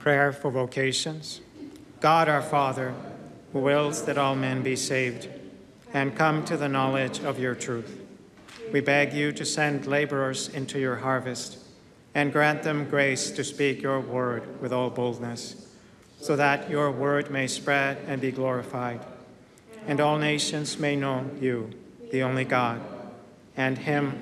Prayer for vocations. God our Father, who wills that all men be saved and come to the knowledge of your truth, we beg you to send laborers into your harvest and grant them grace to speak your word with all boldness, so that your word may spread and be glorified, and all nations may know you, the only God, and him